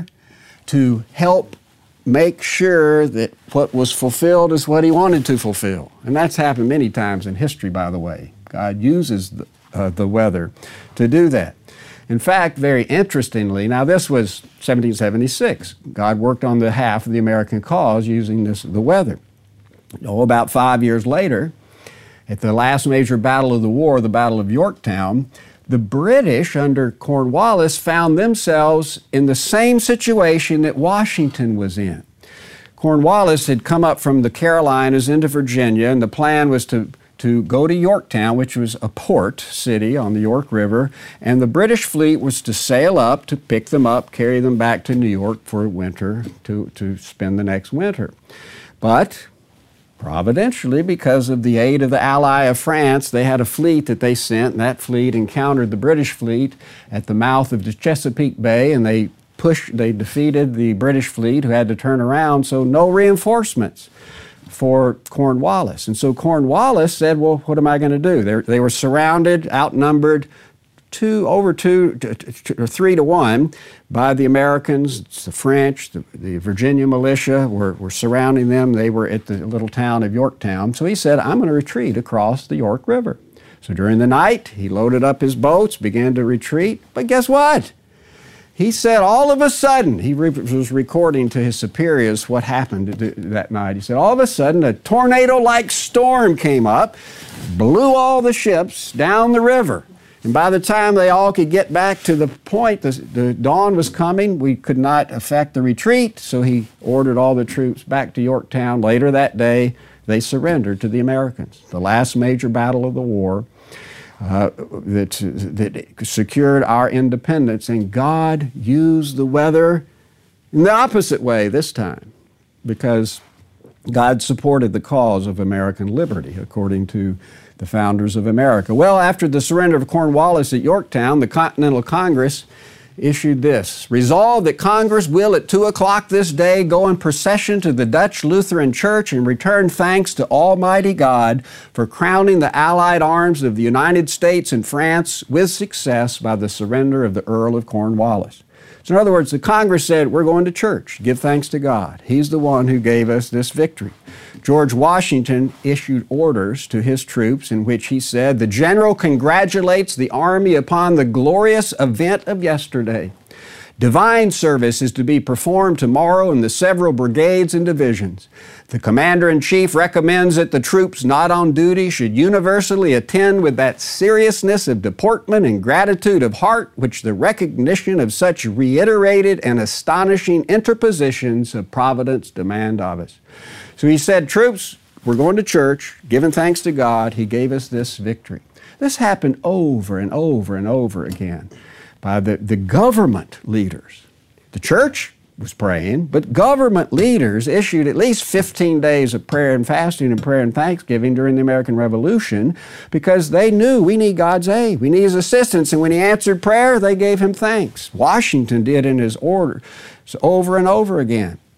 to help make sure that what was fulfilled is what he wanted to fulfill. And that's happened many times in history, by the way. God uses the, uh, the weather to do that. In fact, very interestingly, now this was seventeen seventy-six. God worked on behalf of the American cause using this, the weather. Oh, about five years later, at the last major battle of the war, the Battle of Yorktown, the British under Cornwallis found themselves in the same situation that Washington was in. Cornwallis had come up from the Carolinas into Virginia, and the plan was to to go to Yorktown, which was a port city on the York River, and the British fleet was to sail up to pick them up, carry them back to New York for winter, to, to spend the next winter. But providentially, because of the aid of the ally of France, they had a fleet that they sent, and that fleet encountered the British fleet at the mouth of the Chesapeake Bay, and they pushed, they defeated the British fleet, who had to turn around, so no reinforcements for Cornwallis. And so Cornwallis said, well, what am I going to do? They're, they were surrounded, outnumbered, two, over two, or three to one by the Americans. It's the French, the, the Virginia militia were, were surrounding them. They were at the little town of Yorktown. So he said, I'm going to retreat across the York River. So during the night, he loaded up his boats, began to retreat. But guess what? He said all of a sudden, he re- was recording to his superiors what happened that night. He said all of a sudden a tornado-like storm came up, blew all the ships down the river. And by the time they all could get back to the point, the, the dawn was coming. We could not effect the retreat, so he ordered all the troops back to Yorktown. Later that day, they surrendered to the Americans. The last major battle of the war. Uh, that, that secured our independence, and God used the weather in the opposite way this time, because God supported the cause of American liberty, according to the founders of America. Well, after the surrender of Cornwallis at Yorktown, the Continental Congress issued this: resolved that Congress will at two o'clock this day go in procession to the Dutch Lutheran Church and return thanks to Almighty God for crowning the allied arms of the United States and France with success by the surrender of the Earl of Cornwallis. So in other words, the Congress said, we're going to church, give thanks to God. He's the one who gave us this victory. George Washington issued orders to his troops in which he said, the general congratulates the army upon the glorious event of yesterday. Divine service is to be performed tomorrow in the several brigades and divisions. The Commander-in-Chief recommends that the troops not on duty should universally attend with that seriousness of deportment and gratitude of heart which the recognition of such reiterated and astonishing interpositions of Providence demand of us. So he said, troops, we're going to church, giving thanks to God. He gave us this victory. This happened over and over and over again by the, the government leaders. The church was praying, but government leaders issued at least fifteen days of prayer and fasting and prayer and thanksgiving during the American Revolution because they knew we need God's aid, we need His assistance, and when He answered prayer, they gave Him thanks. Washington did in his order so over and over again.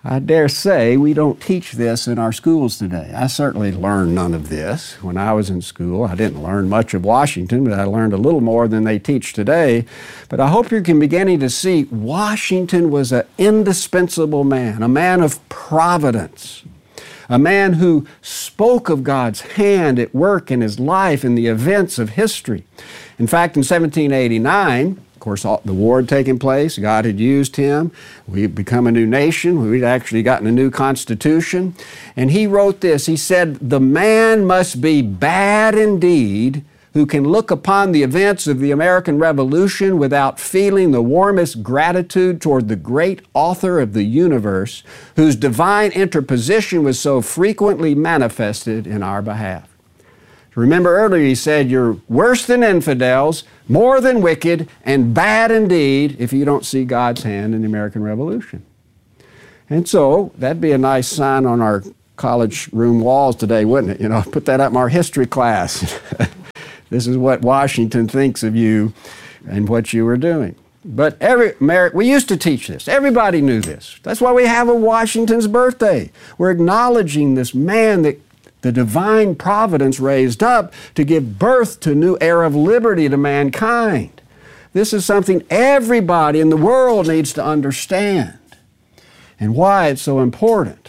I dare say we don't teach this in our schools today. I certainly learned none of this when I was in school. I didn't learn much of Washington, but I learned a little more than they teach today. But I hope you're beginning to see Washington was an indispensable man, a man of providence, a man who spoke of God's hand at work in his life and the events of history. In fact, in seventeen eighty-nine, of course, all, the war had taken place. God had used him. We'd become a new nation. We'd actually gotten a new constitution. And he wrote this. He said, "The man must be bad indeed who can look upon the events of the American Revolution without feeling the warmest gratitude toward the great author of the universe, whose divine interposition was so frequently manifested in our behalf." Remember earlier he said, you're worse than infidels, more than wicked, and bad indeed if you don't see God's hand in the American Revolution. And so that'd be a nice sign on our college room walls today, wouldn't it? You know, put that up in our history class. This is what Washington thinks of you and what you were doing. But every we used to teach this. Everybody knew this. That's why we have a Washington's birthday. We're acknowledging this man that the divine providence raised up to give birth to a new era of liberty to mankind. This is something everybody in the world needs to understand and why it's so important.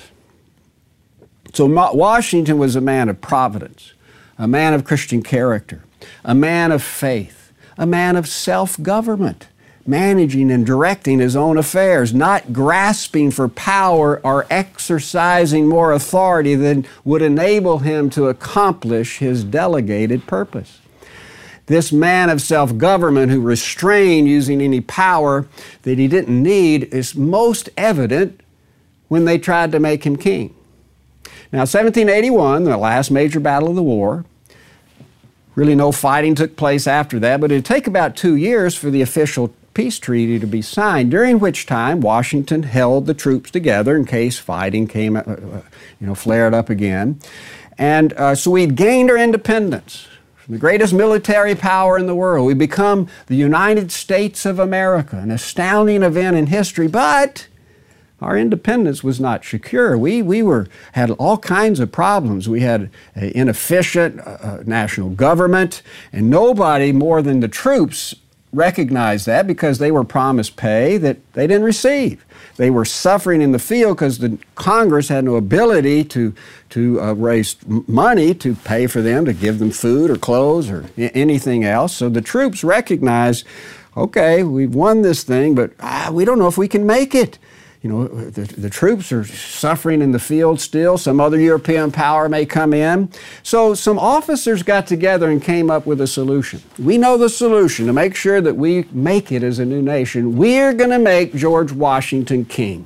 So Washington was a man of providence, a man of Christian character, a man of faith, a man of self-government, managing and directing his own affairs, not grasping for power or exercising more authority than would enable him to accomplish his delegated purpose. This man of self-government who restrained using any power that he didn't need is most evident when they tried to make him king. Now, seventeen eighty-one, the last major battle of the war, really no fighting took place after that, but it'd take about two years for the official peace treaty to be signed, during which time Washington held the troops together in case fighting came, uh, you know, flared up again. And uh, so we'd gained our independence from the greatest military power in the world. We become the United States of America, an astounding event in history, but our independence was not secure. We, we were, had all kinds of problems. We had an inefficient uh, national government, and nobody more than the troops recognized that because they were promised pay that they didn't receive. They were suffering in the field because the Congress had no ability to, to uh, raise money to pay for them, to give them food or clothes or I- anything else. So the troops recognized, okay, we've won this thing, but ah, we don't know if we can make it. You know, the, the troops are suffering in the field still. Some other European power may come in. So some officers got together and came up with a solution. We know the solution to make sure that we make it as a new nation. We're going to make George Washington king.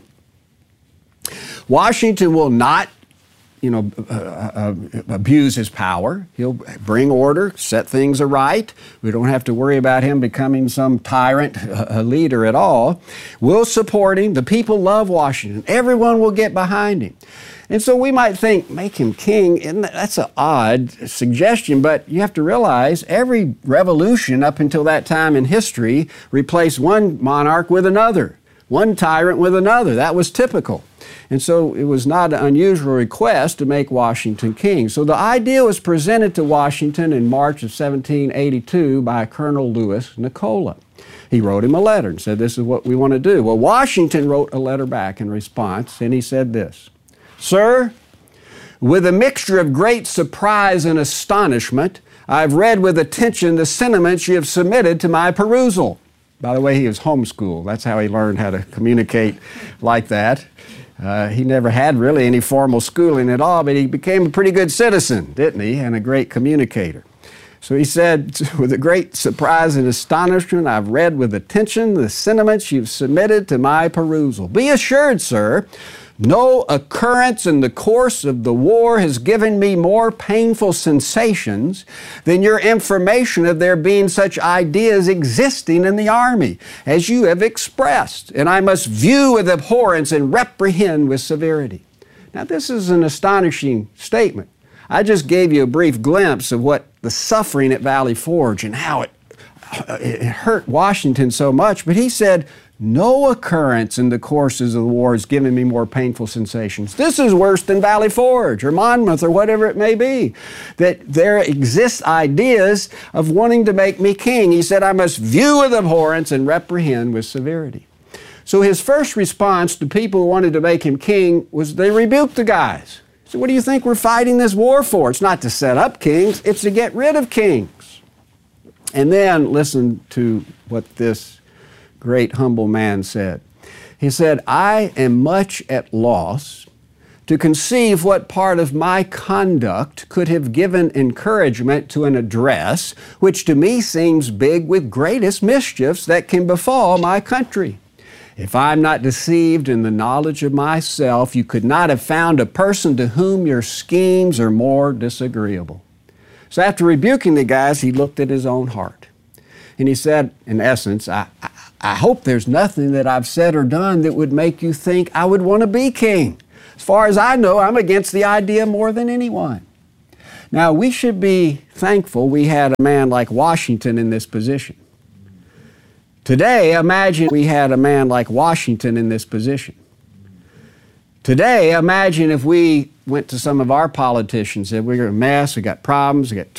Washington will not, you know, uh, uh, abuse his power. He'll bring order, set things aright. We don't have to worry about him becoming some tyrant, a leader at all. We'll support him. The people love Washington. Everyone will get behind him. And so we might think, make him king, and that's an odd suggestion, but you have to realize every revolution up until that time in history replaced one monarch with another, one tyrant with another. That was typical. And so it was not an unusual request to make Washington king. So the idea was presented to Washington in March of seventeen eighty-two by Colonel Louis Nicola. He wrote him a letter and said, this is what we want to do. Well, Washington wrote a letter back in response, and he said this, "Sir, with a mixture of great surprise and astonishment, I've read with attention the sentiments you have submitted to my perusal." By the way, he was homeschooled. That's how he learned how to communicate like that. Uh, he never had really any formal schooling at all, but he became a pretty good citizen, didn't he, and a great communicator. So he said, with a great surprise and astonishment, I've read with attention the sentiments you've submitted to my perusal. Be assured, sir, no occurrence in the course of the war has given me more painful sensations than your information of there being such ideas existing in the Army, as you have expressed, and I must view with abhorrence and reprehend with severity. Now, this is an astonishing statement. I just gave you a brief glimpse of what the suffering at Valley Forge and how it, it hurt Washington so much, but he said, No occurrence in the courses of the war has given me more painful sensations. This is worse than Valley Forge or Monmouth or whatever it may be. That there exist ideas of wanting to make me king. He said, I must view with abhorrence and reprehend with severity. So his first response to people who wanted to make him king was they rebuked the guys. So what do you think we're fighting this war for? It's not to set up kings, it's to get rid of kings. And then listen to what this great humble man said. He said, I am much at loss to conceive what part of my conduct could have given encouragement to an address which to me seems big with greatest mischiefs that can befall my country. If I'm not deceived in the knowledge of myself, you could not have found a person to whom your schemes are more disagreeable. So after rebuking the guys, he looked at his own heart. And he said, in essence, I, I, I hope there's nothing that I've said or done that would make you think I would want to be king. As far as I know, I'm against the idea more than anyone. Now, we should be thankful we had a man like Washington in this position. Today, imagine we had a man like Washington in this position. Today, imagine if we went to some of our politicians and said, we're a mess, we got problems, we got